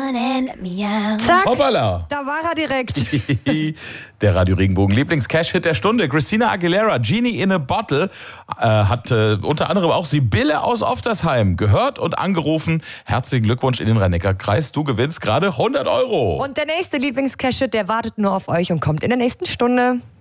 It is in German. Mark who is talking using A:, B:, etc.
A: Zack,
B: Hoppala.
A: da war er direkt.
B: Der Radio Regenbogen Lieblings-Cash-Hit der Stunde. Christina Aguilera, Genie in a Bottle, hat unter anderem auch Sibylle aus Oftersheim gehört und angerufen. Herzlichen Glückwunsch in den Rhein-Neckar-Kreis. Du gewinnst gerade 100 Euro.
A: Und der nächste Lieblings-Cash-Hit, der wartet nur auf euch und kommt in der nächsten Stunde.